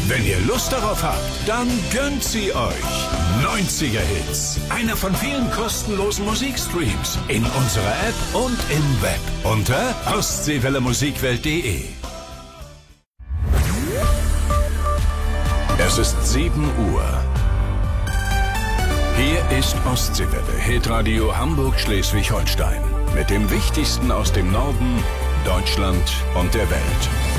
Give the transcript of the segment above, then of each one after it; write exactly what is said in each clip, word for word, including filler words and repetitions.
Wenn ihr Lust darauf habt, dann gönnt sie euch. neunziger Hits. Einer von vielen kostenlosen Musikstreams in unserer App und im Web unter ostseewelle musikwelt punkt de. Es ist sieben Uhr. Hier ist Ostseewelle, Hitradio Hamburg-Schleswig-Holstein. Mit dem Wichtigsten aus dem Norden, Deutschland und der Welt.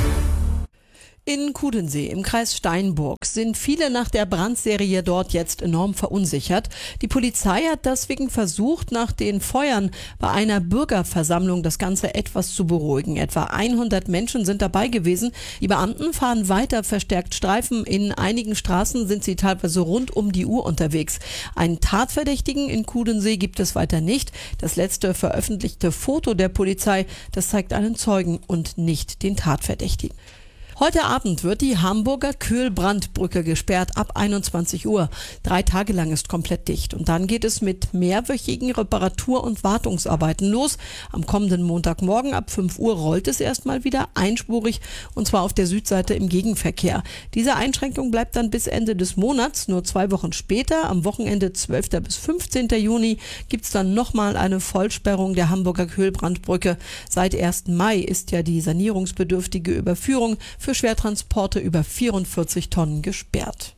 In Kudensee im Kreis Steinburg sind viele nach der Brandserie dort jetzt enorm verunsichert. Die Polizei hat deswegen versucht, nach den Feuern bei einer Bürgerversammlung das Ganze etwas zu beruhigen. Etwa hundert Menschen sind dabei gewesen. Die Beamten fahren weiter verstärkt Streifen. In einigen Straßen sind sie teilweise rund um die Uhr unterwegs. Einen Tatverdächtigen in Kudensee gibt es weiter nicht. Das letzte veröffentlichte Foto der Polizei, das zeigt einen Zeugen und nicht den Tatverdächtigen. Heute Abend wird die Hamburger Köhlbrandbrücke gesperrt ab einundzwanzig Uhr. Drei Tage lang ist komplett dicht. Und dann geht es mit mehrwöchigen Reparatur- und Wartungsarbeiten los. Am kommenden Montagmorgen ab fünf Uhr rollt es erstmal wieder einspurig, und zwar auf der Südseite im Gegenverkehr. Diese Einschränkung bleibt dann bis Ende des Monats. Nur zwei Wochen später, am Wochenende zwölften bis fünfzehnten Juni, gibt es dann nochmal eine Vollsperrung der Hamburger Köhlbrandbrücke. Seit ersten Mai ist ja die sanierungsbedürftige Überführung für Schwertransporte über vierundvierzig Tonnen gesperrt.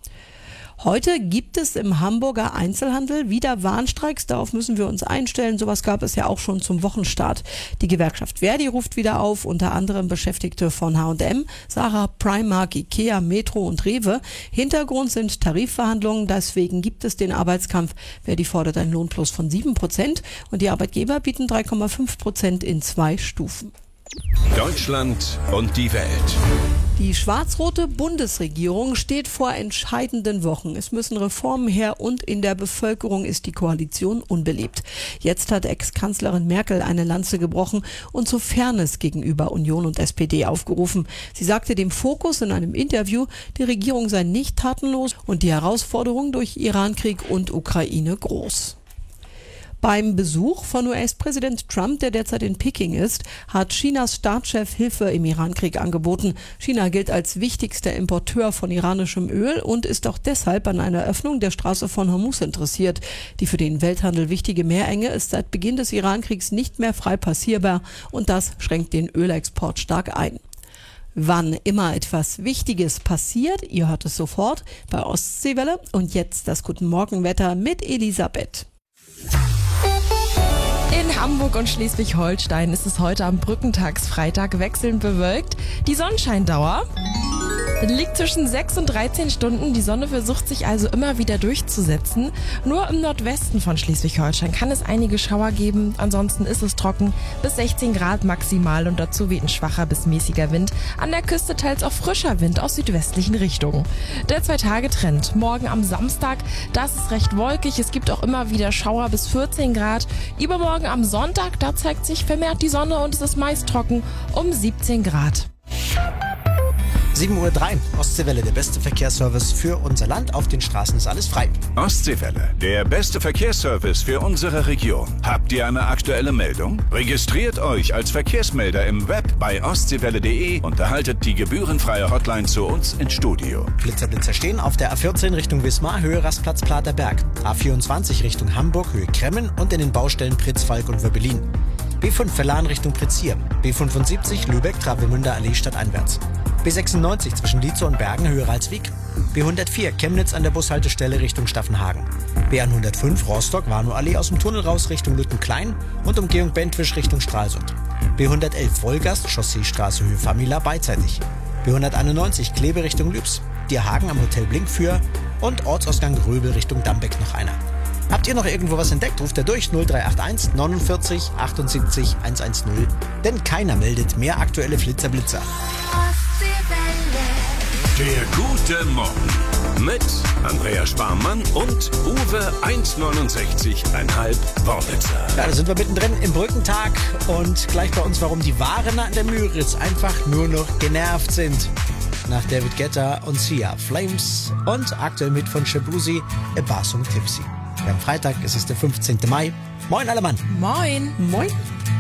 Heute gibt es im Hamburger Einzelhandel wieder Warnstreiks. Darauf müssen wir uns einstellen. Sowas gab es ja auch schon zum Wochenstart. Die Gewerkschaft Verdi ruft wieder auf, unter anderem Beschäftigte von H und M, Sarah, Primark, Ikea, Metro und Rewe. Hintergrund sind Tarifverhandlungen. Deswegen gibt es den Arbeitskampf. Verdi fordert einen Lohnplus von sieben Prozent und die Arbeitgeber bieten drei Komma fünf Prozent in zwei Stufen. Deutschland und die Welt. Die schwarz-rote Bundesregierung steht vor entscheidenden Wochen. Es müssen Reformen her und in der Bevölkerung ist die Koalition unbeliebt. Jetzt hat Ex-Kanzlerin Merkel eine Lanze gebrochen und zu Fairness gegenüber Union und S P D aufgerufen. Sie sagte dem Fokus in einem Interview, die Regierung sei nicht tatenlos und die Herausforderungen durch Irankrieg und Ukraine groß. Beim Besuch von U S-Präsident Trump, der derzeit in Peking ist, hat Chinas Staatschef Hilfe im Irankrieg angeboten. China gilt als wichtigster Importeur von iranischem Öl und ist auch deshalb an einer Öffnung der Straße von Hormuz interessiert. Die für den Welthandel wichtige Meerenge ist seit Beginn des Irankriegs nicht mehr frei passierbar und das schränkt den Ölexport stark ein. Wann immer etwas Wichtiges passiert, ihr hört es sofort bei Ostseewelle. Und jetzt das Guten Morgenwetter mit Elisabeth. In Hamburg und Schleswig-Holstein ist es heute am Brückentagsfreitag wechselnd bewölkt. Die Sonnenscheindauer liegt zwischen sechs und dreizehn Stunden. Die Sonne versucht sich also immer wieder durchzusetzen. Nur im Nordwesten von Schleswig-Holstein kann es einige Schauer geben. Ansonsten ist es trocken, bis sechzehn Grad maximal und dazu weht ein schwacher bis mäßiger Wind. An der Küste teils auch frischer Wind aus südwestlichen Richtungen. Der Zwei-Tage-Trend. Morgen am Samstag, das ist recht wolkig. Es gibt auch immer wieder Schauer bis vierzehn Grad. Übermorgen am Sonntag, da zeigt sich vermehrt die Sonne und es ist meist trocken um siebzehn Grad. sieben Uhr drei, Ostseewelle, der beste Verkehrsservice für unser Land. Auf den Straßen ist alles frei. Ostseewelle, der beste Verkehrsservice für unsere Region. Habt ihr eine aktuelle Meldung? Registriert euch als Verkehrsmelder im Web bei ostseewelle punkt de und erhaltet die gebührenfreie Hotline zu uns ins Studio. Blitzerblitzer stehen auf der A vierzehn Richtung Wismar, Höhe Rastplatz Platerberg. A vierundzwanzig Richtung Hamburg, Höhe Kremmen und in den Baustellen Pritzfalk und Wöbbelin. B fünf Verlan Richtung Pritzhier. B fünfundsiebzig Lübeck, Travemünder Allee stadteinwärts. B sechsundneunzig zwischen Lietzow und Bergen, Höhe Ralswiek. B hundertvier Chemnitz an der Bushaltestelle Richtung Staffenhagen. B hundertfünf Rostock, Warnow-Allee aus dem Tunnel raus Richtung Lüttenklein und Umgehung Bentwisch Richtung Stralsund. B hundertelf Wolgast, Chausseestraße Höhe Famila beidseitig. B hunderteinundneunzig Kleve Richtung Lübs. Dierhagen am Hotel Blinkführ und Ortsausgang Gröbel Richtung Dambeck noch einer. Habt ihr noch irgendwo was entdeckt, ruft er durch null drei acht eins neunundvierzig achtundsiebzig hundertzehn. Denn keiner meldet mehr aktuelle Flitzerblitzer. Der gute Morgen mit Andrea Sparmann und Uwe eins neunundsechzig Komma fünf Worblitzer. Ja, da sind wir mittendrin im Brückentag und gleich bei uns, warum die Waren an der Müritz einfach nur noch genervt sind. Nach David Guetta und Sia, Flames und aktuell mit von Shabuzi, A Barsum Tipsy. Am Freitag ist es der fünfzehnten Mai. Moin alle Mann. Moin. Moin.